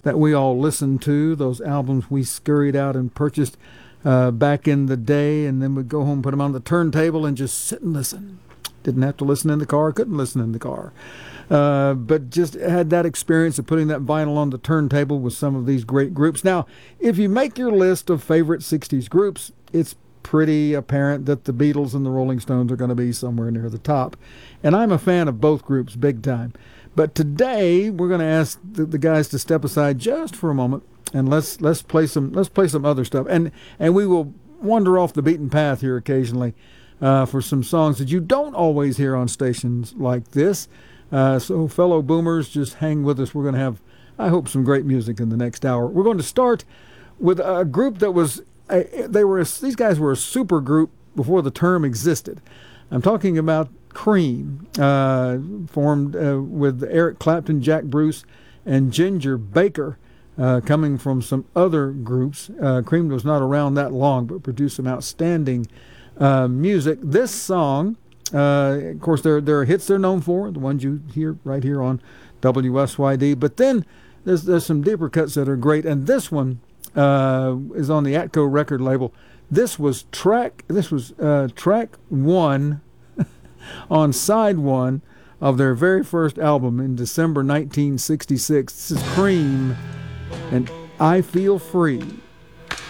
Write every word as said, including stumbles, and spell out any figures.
that we all listened to, those albums we scurried out and purchased uh, back in the day, and then we'd go home, put them on the turntable, and just sit and listen. Didn't have to listen in the car, couldn't listen in the car. Uh, but just had that experience of putting that vinyl on the turntable with some of these great groups. Now, if you make your list of favorite sixties groups, it's pretty apparent that the Beatles and the Rolling Stones are going to be somewhere near the top. And I'm a fan of both groups big time. But today we're going to ask the, the guys to step aside just for a moment and let's let's play some let's play some other stuff. And and we will wander off the beaten path here occasionally uh, for some songs that you don't always hear on stations like this. Uh, so fellow boomers, just hang with us. We're going to have, I hope, some great music in the next hour. We're going to start with a group that was a, they were a, these guys were a super group before the term existed. I'm talking about Cream, uh, formed uh, with Eric Clapton, Jack Bruce, and Ginger Baker, uh, coming from some other groups. Uh, Cream was not around that long, but produced some outstanding uh, music. This song, uh, of course, there, there are hits they're known for, the ones you hear right here on W S Y D, but then there's, there's some deeper cuts that are great, and this one uh, is on the Atco record label. This was track, this was uh, track one on side one of their very first album in December nineteen sixty-six. This is Cream and I Feel Free.